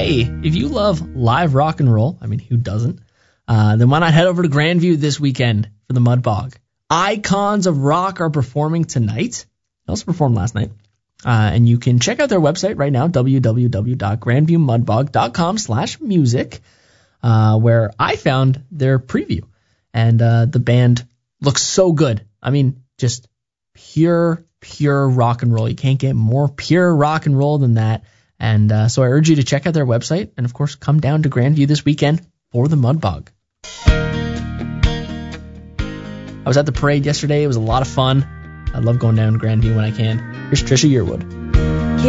hey, if you love live rock and roll, I mean, who doesn't? Then why not head over to Grandview this weekend for the Mud Bog. Icons of Rock are performing tonight. They also performed last night. And you can check out their website right now, www.grandviewmudbog.com/music, where I found their preview. And the band looks so good. I mean, just pure rock and roll. You can't get more pure rock and roll than that. And so I urge you to check out their website and, of course, come down to Grandview this weekend for the Mud Bog. I was at the parade yesterday. It was a lot of fun. I love going down to Grandview when I can. Here's Trisha Yearwood.